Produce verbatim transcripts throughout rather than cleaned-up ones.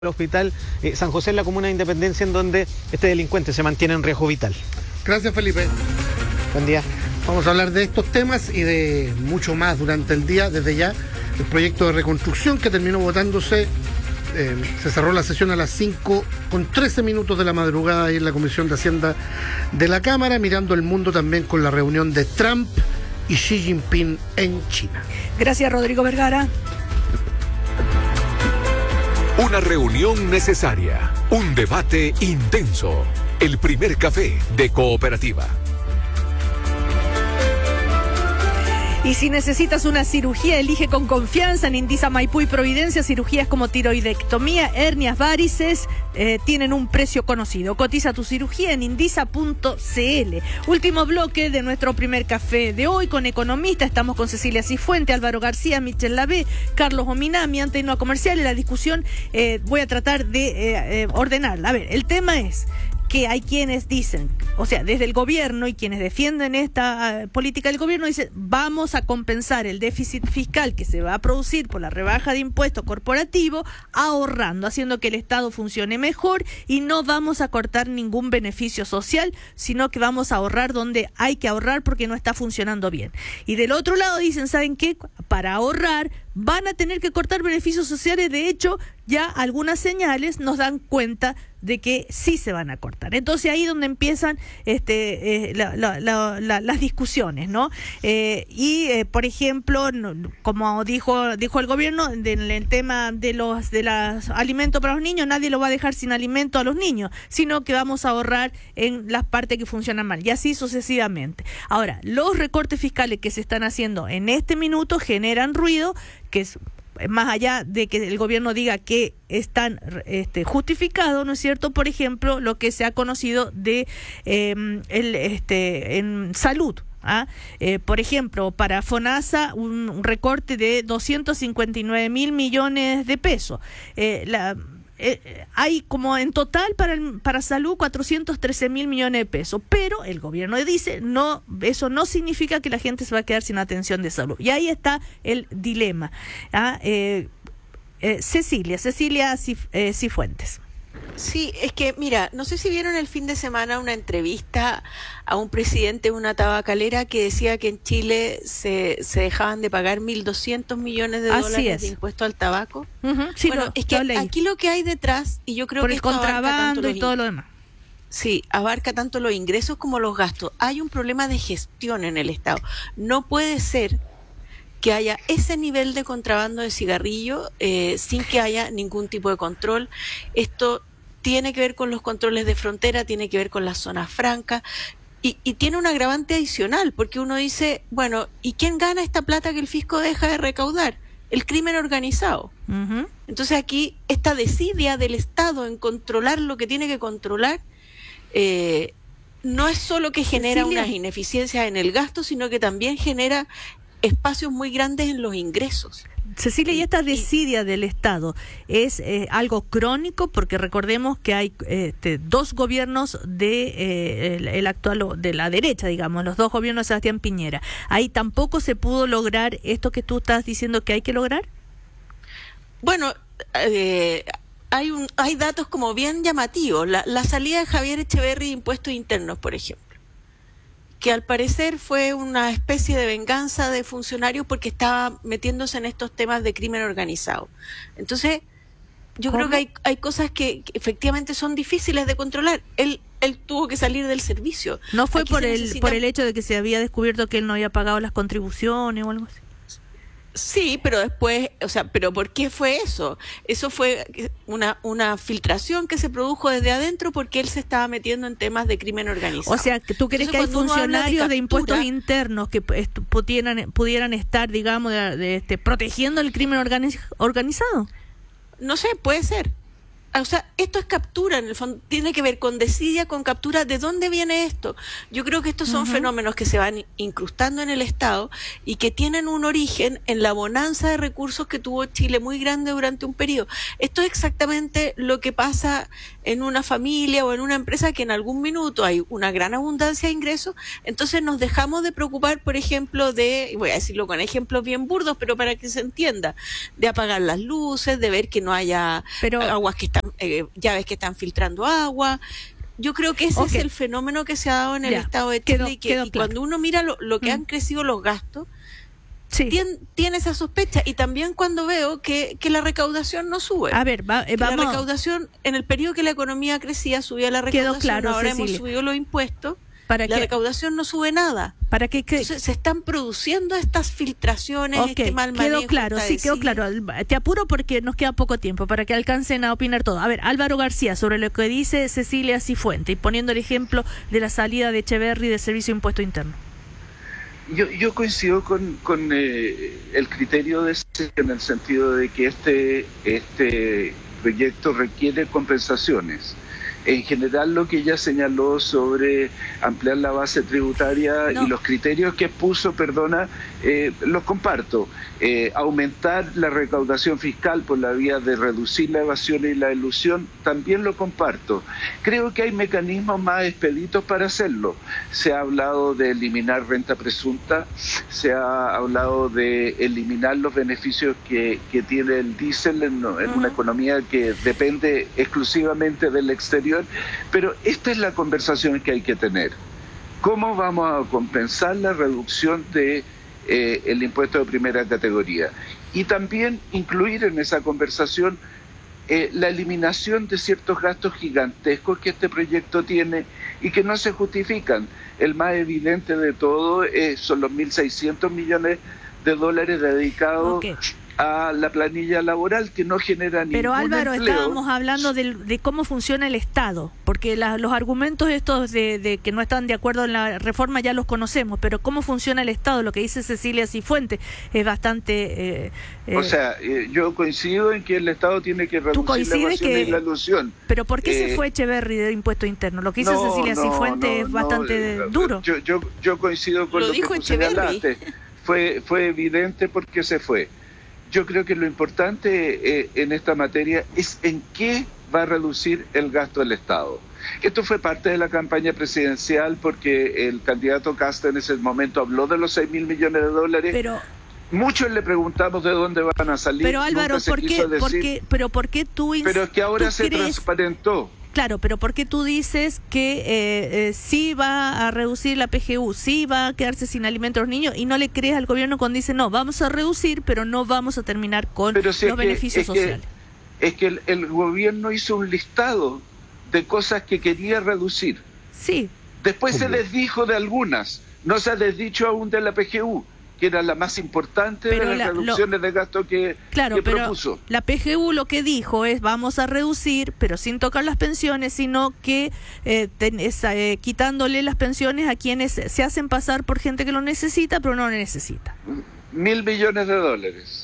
El hospital eh, San José en la comuna de Independencia, en donde este delincuente se mantiene en riesgo vital. Gracias, Felipe. Buen día. Vamos a hablar de estos temas y de mucho más durante el día. Desde ya, el proyecto de reconstrucción que terminó votándose, eh, se cerró la sesión a las cinco con trece minutos de la madrugada ahí en la Comisión de Hacienda de la Cámara, mirando el mundo también con la reunión de Trump y Xi Jinping en China. Gracias, Rodrigo Vergara. Una reunión necesaria, un debate intenso, el primer café de Cooperativa. Y si necesitas una cirugía, elige con confianza en Indisa Maipú y Providencia. Cirugías como tiroidectomía, hernias, varices, eh, tienen un precio conocido. Cotiza tu cirugía en indisa punto c l. Último bloque de nuestro primer café de hoy con economistas. Estamos con Cecilia Cifuente, Álvaro García, Michel Lavé, Carlos Ominami, antes no comercial. En la discusión eh, voy a tratar de eh, eh, ordenarla. A ver, el tema es que hay quienes dicen, o sea, desde el gobierno y quienes defienden esta uh, política del gobierno, dicen, vamos a compensar el déficit fiscal que se va a producir por la rebaja de impuestos corporativo, ahorrando, haciendo que el Estado funcione mejor y no vamos a cortar ningún beneficio social, sino que vamos a ahorrar donde hay que ahorrar porque no está funcionando bien. Y del otro lado dicen, ¿saben qué? Para ahorrar van a tener que cortar beneficios sociales. De hecho, ya algunas señales nos dan cuenta de que sí se van a cortar. Entonces ahí donde empiezan este eh, la, la, la, la, las discusiones, ¿no? Eh, y eh, por ejemplo, no, como dijo dijo el gobierno, en el tema de los de los alimentos para los niños, nadie lo va a dejar sin alimento a los niños, sino que vamos a ahorrar en las partes que funcionan mal, y así sucesivamente. Ahora, los recortes fiscales que se están haciendo en este minuto generan ruido, que es más allá de que el gobierno diga que están este, justificados, ¿no es cierto? Por ejemplo, lo que se ha conocido de eh, el este en salud. ¿Ah? Eh, por ejemplo, para FONASA un, un recorte de doscientos cincuenta y nueve mil millones de pesos. Eh, la Eh, hay como en total para el, para salud cuatrocientos trece mil millones de pesos, pero el gobierno dice no, eso no significa que la gente se va a quedar sin atención de salud, y ahí está el dilema. ¿Ah? Eh, eh, Cecilia, Cecilia Cif, eh, Cifuentes. Sí, es que, mira, no sé si vieron el fin de semana una entrevista a un presidente de una tabacalera que decía que en Chile se, se dejaban de pagar mil doscientos millones de Así dólares es. de impuesto al tabaco. Uh-huh, sí, bueno, lo, es que lo aquí lo que hay detrás, y yo creo por que el esto abarca contrabando tanto y los todo lo demás. Sí, abarca tanto los ingresos como los gastos. Hay un problema de gestión en el Estado. No puede ser que haya ese nivel de contrabando de cigarrillo eh, sin que haya ningún tipo de control. Esto tiene que ver con los controles de frontera, tiene que ver con las zonas francas y, y tiene un agravante adicional, porque uno dice, bueno, ¿y quién gana esta plata que el fisco deja de recaudar? El crimen organizado. Uh-huh. Entonces aquí esta desidia del Estado en controlar lo que tiene que controlar eh, no es solo que genera Cecilia. unas ineficiencias en el gasto, sino que también genera espacios muy grandes en los ingresos. Cecilia, y esta desidia del Estado es eh, algo crónico, porque recordemos que hay este, dos gobiernos de eh, el, el actual de la derecha, digamos, los dos gobiernos de Sebastián Piñera. Ahí tampoco se pudo lograr esto que tú estás diciendo que hay que lograr. Bueno, eh, hay un hay datos como bien llamativos. La, la salida de Javier Echeverri de impuestos internos, por ejemplo, que al parecer fue una especie de venganza de funcionarios porque estaba metiéndose en estos temas de crimen organizado. Entonces, yo ¿Cómo? creo que hay, hay cosas que, que efectivamente son difíciles de controlar. Él él tuvo que salir del servicio. ¿No fue Aquí por se el necesita... por el hecho de que se había descubierto que él no había pagado las contribuciones o algo así? Sí, pero después, o sea, pero ¿por qué fue eso? Eso fue una una filtración que se produjo desde adentro porque él se estaba metiendo en temas de crimen organizado. O sea, ¿tú crees Entonces, que hay funcionarios de, de impuestos captura, internos que est- pudieran pudieran estar, digamos, de, de, este, protegiendo el crimen organiz- organizado? No sé, puede ser. O sea, esto es captura, en el fondo, tiene que ver con desidia, con captura. ¿De dónde viene esto? Yo creo que estos son uh-huh. fenómenos que se van incrustando en el Estado y que tienen un origen en la bonanza de recursos que tuvo Chile muy grande durante un periodo. Esto es exactamente lo que pasa en una familia o en una empresa que en algún minuto hay una gran abundancia de ingresos, entonces nos dejamos de preocupar, por ejemplo, de, voy a decirlo con ejemplos bien burdos, pero para que se entienda, de apagar las luces, de ver que no haya pero, aguas que están, eh, llaves que están filtrando agua. Yo creo que ese okay. es el fenómeno que se ha dado en el ya, Estado de Chile, quedó, y que y claro. cuando uno mira lo, lo que mm. han crecido los gastos, sí. tiene, tiene esa sospecha. Y también cuando veo que, que la recaudación no sube. A ver, va, eh, vamos. La recaudación, en el periodo que la economía crecía, subía la recaudación. Quedó claro, ahora Cecilia. hemos subido los impuestos. ¿Para la qué? recaudación no sube nada. ¿Para qué? qué? Entonces, se están produciendo estas filtraciones, okay. este mal manejo. Quedó claro, sí, quedó claro. Te apuro porque nos queda poco tiempo para que alcancen a opinar todo. A ver, Álvaro García, sobre lo que dice Cecilia Cifuentes, y poniendo el ejemplo de la salida de Echeverri del Servicio de Impuesto Interno. Yo, yo coincido con, con eh, el criterio de en el sentido de que este, este proyecto requiere compensaciones. En general, lo que ella señaló sobre ampliar la base tributaria no. y los criterios que puso, perdona, eh, los comparto. Eh, aumentar la recaudación fiscal por la vía de reducir la evasión y la elusión, también lo comparto. Creo que hay mecanismos más expeditos para hacerlo. Se ha hablado de eliminar renta presunta, se ha hablado de eliminar los beneficios que, que tiene el diésel en, en uh-huh. una economía que depende exclusivamente del exterior, pero esta es la conversación que hay que tener. ¿Cómo vamos a compensar la reducción de Eh, el impuesto de primera categoría? Y también incluir en esa conversación eh, la eliminación de ciertos gastos gigantescos que este proyecto tiene y que no se justifican. El más evidente de todo eh, son los mil seiscientos millones de dólares dedicados okay. a la planilla laboral, que no genera ningún Pero Álvaro, empleo. Estábamos hablando de, de cómo funciona el Estado, porque la, los argumentos estos de, de que no están de acuerdo en la reforma ya los conocemos, pero cómo funciona el Estado, lo que dice Cecilia Cifuentes, es bastante... Eh, eh, o sea, eh, yo coincido en que el Estado tiene que reducir la evasión que, y la elusión. Pero ¿por qué eh, se fue Echeverri de impuesto interno? Lo que dice no, Cecilia no, Cifuentes no, es bastante no, duro. Yo, yo, yo coincido con lo, lo dijo que tú Echeverri. señalaste. Fue, fue evidente porque se fue. Yo creo que lo importante eh, en esta materia es en qué va a reducir el gasto del Estado. Esto fue parte de la campaña presidencial porque el candidato Casta en ese momento habló de los seis mil millones de dólares. Pero muchos le preguntamos de dónde van a salir. Pero Álvaro, ¿por qué, ¿por qué, pero ¿por qué tú ins- Pero es que ahora se crees... transparentó. Claro, pero ¿por qué tú dices que eh, eh, sí va a reducir la P G U, sí va a quedarse sin alimentos a los niños, y no le crees al gobierno cuando dice no, vamos a reducir, pero no vamos a terminar con pero si los es beneficios que, es sociales? Que, es que el, el gobierno hizo un listado de cosas que quería reducir. Sí. Después se desdijo de algunas, no se ha desdicho aún de la P G U, que era la más importante pero de las la, reducciones lo, de gasto que, claro, que pero propuso. La P G U lo que dijo es vamos a reducir, pero sin tocar las pensiones, sino que eh, ten, es, eh, quitándole las pensiones a quienes se hacen pasar por gente que lo necesita, pero no lo necesita. Mil millones de dólares.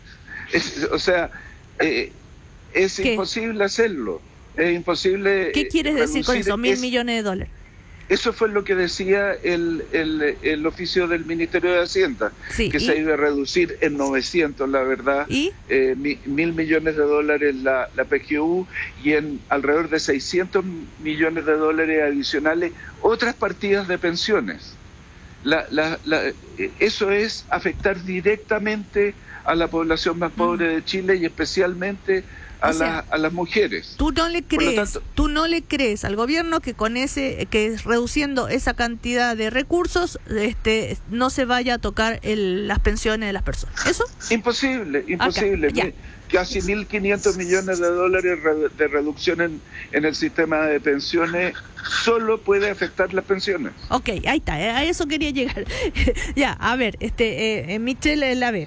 Es, o sea, eh, es ¿Qué? imposible hacerlo. Es imposible. ¿Qué quieres decir con eso? Mil es, millones de dólares. Eso fue lo que decía el, el, el oficio del Ministerio de Hacienda, sí, que ¿y? se iba a reducir en novecientos, la verdad, ¿Y? Eh, mi, mil millones de dólares la, la P G U y en alrededor de seiscientos millones de dólares adicionales otras partidas de pensiones. La, la, la, eso es afectar directamente a la población más pobre de Chile y especialmente a, o sea, la, a las mujeres. Tú no le crees, tanto, tú no le crees al gobierno que con ese, que reduciendo esa cantidad de recursos, este, no se vaya a tocar el, las pensiones de las personas. ¿Eso? Imposible, imposible. Acá, Casi mil quinientos millones de dólares de reducción en, en el sistema de pensiones solo puede afectar las pensiones. Ok, ahí está, a eso quería llegar. Ya, a ver, este, eh, Michelle Lave.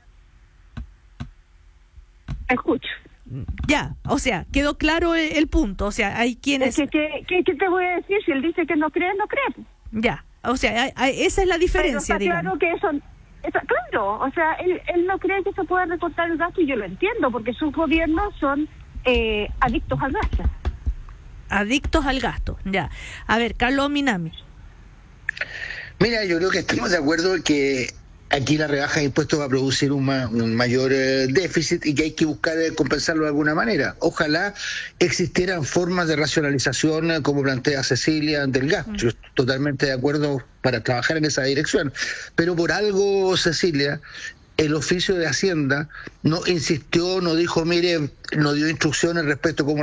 Escucho. Ya, o sea, quedó claro el, el punto, o sea, hay quienes... Es que, ¿qué, qué te voy a decir? Si él dice que no cree, no cree. Ya, o sea, hay, hay, esa es la diferencia, Pero está claro que eso... Está, claro, o sea, él, él no cree que se pueda recortar el gasto y yo lo entiendo, porque sus gobiernos son eh, adictos al gasto. Adictos al gasto, ya. A ver, Carlos Minami. Mira, yo creo que estamos de acuerdo que aquí la rebaja de impuestos va a producir un, ma, un mayor eh, déficit y que hay que buscar eh, compensarlo de alguna manera. Ojalá existieran formas de racionalización, eh, como plantea Cecilia, del gasto. Yo estoy totalmente de acuerdo para trabajar en esa dirección. Pero por algo, Cecilia, el oficio de Hacienda no insistió, no dijo, mire, no dio instrucciones respecto a cómo